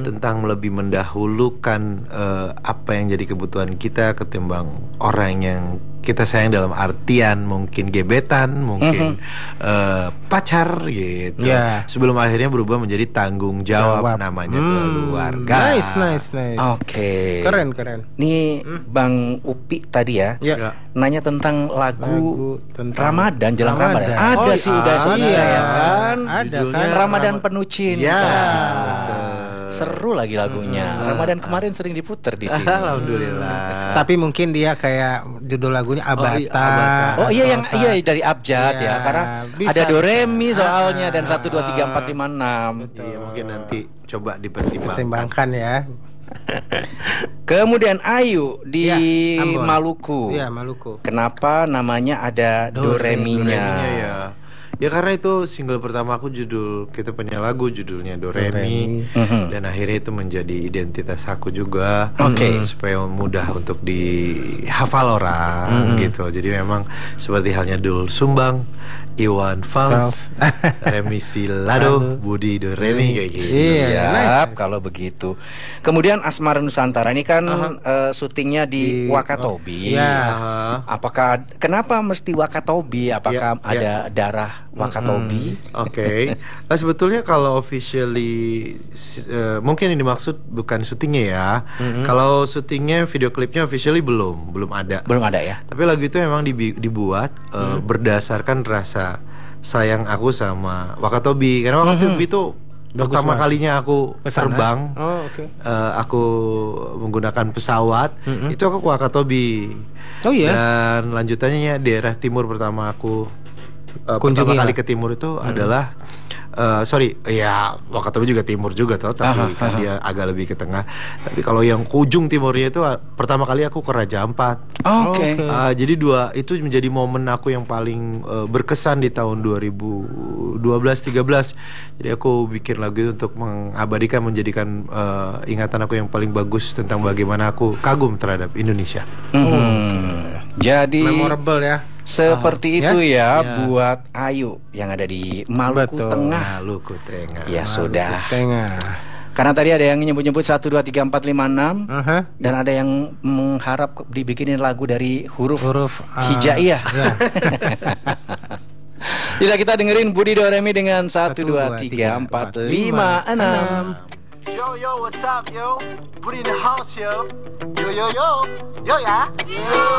tentang lebih mendahulukan apa yang jadi kebutuhan kita ketimbang orang yang kita sayang, dalam artian mungkin gebetan, mungkin pacar gitu. Sebelum akhirnya berubah menjadi tanggung jawab, namanya keluarga. Nice. Oke. Keren. Nih Bang Upi tadi ya, nanya tentang lagu Ramadan, jelang Ramadan. Ada sih udah sebenarnya ya kan. Ada kan. Ramadan Penuh Cinta. Ya. Seru lagi lagunya. Ramadan kemarin sering diputer di sini. Alhamdulillah. Tapi mungkin dia kayak judul lagunya Abata. Oh iya, yang dari abjad ya, karena ada do re mi soalnya dan 1 2 3 4 5 6. Iya, mungkin nanti coba dipertimbangkan. Pertimbangkan ya. Kemudian Ayu di Ambon. Maluku. Iya, Maluku. Kenapa namanya ada do re mi-nya? Ya karena itu single pertama aku, kita punya lagu judulnya Do Re Mi, dan akhirnya itu menjadi identitas aku juga. Supaya mudah untuk dihafal orang gitu. Jadi memang seperti halnya Dul Sumbang, Iwan Fals, Remi Silado, Budi Do Re Mi kayak gitu. Siap kalau begitu. Kemudian Asmara Nusantara ini kan syutingnya di Wakatobi. Apakah kenapa mesti Wakatobi? Apakah ada darah Wakatobi? Sebetulnya kalau officially mungkin ini dimaksud bukan syutingnya ya. Kalau syutingnya, video klipnya officially belum ada. Belum ada ya. Tapi lagu itu memang dibuat berdasarkan rasa sayang aku sama Wakatobi. Karena Wakatobi itu pertama kalinya aku terbang, aku menggunakan pesawat, itu aku ke Wakatobi. Dan lanjutannya daerah timur pertama aku pertama kali ke timur itu adalah Wakatobi juga timur juga tapi kan dia agak lebih ke tengah. Tapi kalau yang ujung timurnya itu pertama kali aku ke Raja Ampat. Jadi itu menjadi momen aku yang paling berkesan di tahun 2012-13. Jadi aku bikin lagu itu untuk mengabadikan, menjadikan ingatan aku yang paling bagus tentang bagaimana aku kagum terhadap Indonesia. Jadi memorable ya. Seperti itu ya buat Ayu yang ada di Maluku Tengah. Maluku Tengah. Ya sudah. Tengah. Karena tadi ada yang nyebut-nyebut 1 2 3 4 5 6 dan ada yang mengharap dibikinin lagu dari huruf hijaiyah. Tidak, kita dengerin Budi Do Re Mi dengan 1 2 3 4 5 6. Yo, what's up, yo? Budi in the house, yo. Yo, ya. Yo.